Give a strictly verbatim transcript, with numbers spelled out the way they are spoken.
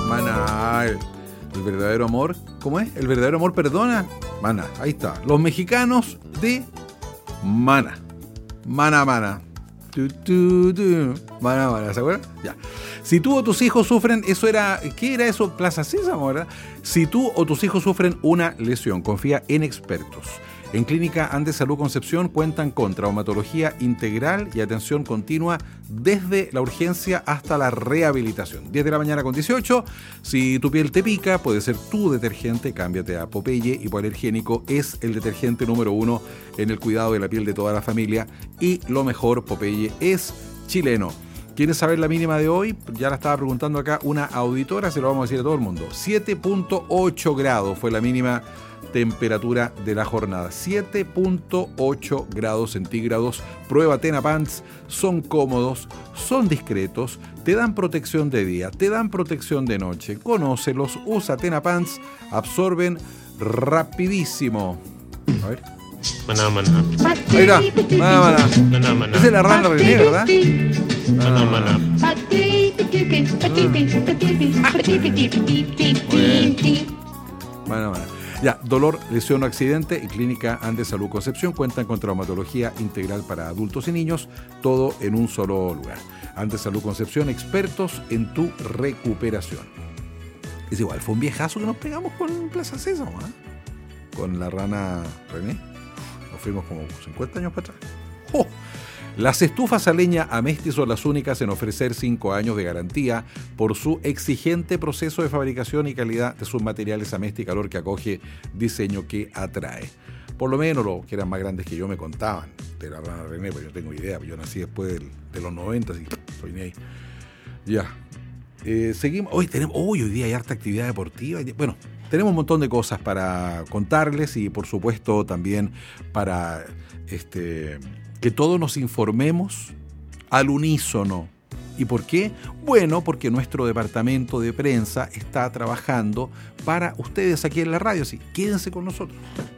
Mana, el, el verdadero amor, ¿cómo es? El verdadero amor perdona. Mana, ahí está. Los mexicanos de Mana. Mana, mana. Tu, tu, tu. Mana, mana, ¿se acuerdan? Ya. Si tú o tus hijos sufren, eso era, ¿qué era eso? Plaza Sésamo, ¿verdad? Si tú o tus hijos sufren una lesión, confía en expertos. En Clínica Andes Salud Concepción cuentan con traumatología integral y atención continua desde la urgencia hasta la rehabilitación. diez de la mañana con dieciocho. Si tu piel te pica, puede ser tu detergente, cámbiate a Popeye. Hipoalergénico es el detergente número uno en el cuidado de la piel de toda la familia. Y lo mejor, Popeye es chileno. ¿Quieres saber la mínima de hoy? Ya la estaba preguntando acá una auditora, se lo vamos a decir a todo el mundo. siete punto ocho grados fue la mínima temperatura de la jornada. siete punto ocho grados centígrados. Prueba Tena Pants. Son cómodos, son discretos, te dan protección de día, te dan protección de noche. Conócelos, usa Tena Pants, absorben rapidísimo. A ver. Maná, maná. Ahí está. Maná, maná. Maná, maná. Esa es la rana René, ¿verdad? Maná, maná. Maná, maná. Ya, dolor, lesión o accidente y Clínica Andes Salud Concepción cuentan con traumatología integral para adultos y niños, todo en un solo lugar. Andes Salud Concepción, expertos en tu recuperación. Es igual, fue un viejazo que nos pegamos con Plaza Sésamo, ¿eh? Con la rana René. Nos fuimos como cincuenta años para atrás. ¡Oh! Las estufas a leña Amesti son las únicas en ofrecer cinco años de garantía por su exigente proceso de fabricación y calidad de sus materiales Amesti Calor que acoge, diseño que atrae. Por lo menos los que eran más grandes que yo me contaban de la rana René, pero yo no tengo idea, yo nací después del, de los noventa, así que soy ni ahí. Ya. Eh, seguimos. Hoy tenemos, hoy, hoy día hay harta actividad deportiva. Bueno, tenemos un montón de cosas para contarles y por supuesto también para este, que todos nos informemos al unísono. ¿Y por qué? Bueno, porque nuestro departamento de prensa está trabajando para ustedes aquí en la radio, así quédense con nosotros.